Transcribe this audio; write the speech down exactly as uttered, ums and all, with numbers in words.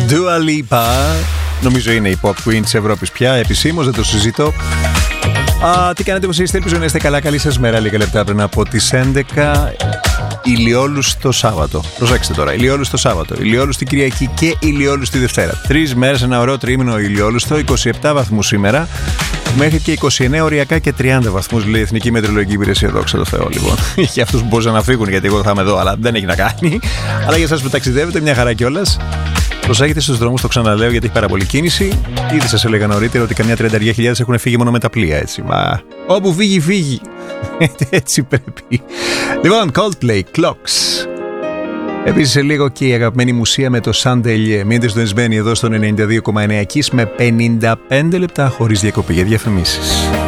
Dua Lipa. Νομίζω είναι η pop queen της Ευρώπης πια, επισήμως, δεν το συζητώ. Α, τι κάνετε, όπως είστε, ελπίζω να είστε καλά. Καλή σας μέρα, λίγα λεπτά πριν από τις έντεκα. Ηλιόλουστο Σάββατο. Προσέξτε τώρα. Ηλιόλουστο Σάββατο, ηλιόλουστη Κυριακή και ηλιόλουστη Δευτέρα. Τρεις μέρες, ένα ωραίο τρίμηνο ηλιόλουστο. είκοσι επτά βαθμούς σήμερα. Μέχρι και είκοσι εννέα οριακά και τριάντα βαθμούς, λέει η Εθνική Μετεωρολογική Υπηρεσία. Δόξα τω Θεώ, λοιπόν. Για αυτούς που μπορούσαν να φύγουν, γιατί εγώ θα είμαι εδώ, αλλά δεν έχει να κάνει. Αλλά για εσάς που ταξιδεύετε, μια χαρά κιόλας. Προσέχετε στους δρόμους, το ξαναλέω, γιατί έχει πάρα πολύ κίνηση. Ήδη σας έλεγα νωρίτερα ότι καμιά τριάντα χιλιάδες έχουν φύγει μόνο με τα πλοία, έτσι. Μα όπου φύγει, φύγει. Έτσι πρέπει. Λοιπόν, Coldplay, Clocks. Επίσης σε λίγο και η αγαπημένη μου Sia με το Sunday. Μείνετε συντονισμένοι εδώ στον ενενήντα δύο κόμμα εννέα Kiss με πενήντα πέντε λεπτά χωρίς διακοπή για διαφημίσεις.